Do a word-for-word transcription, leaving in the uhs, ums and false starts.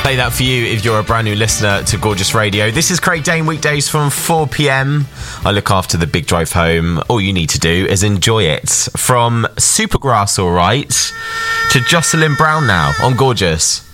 Play that for you if you're a brand new listener to Gorgeous Radio. This is Craig Dane, weekdays from four p.m. I look after the big drive home. All you need to do is enjoy it. From Supergrass, all right, to Jocelyn Brown now on Gorgeous.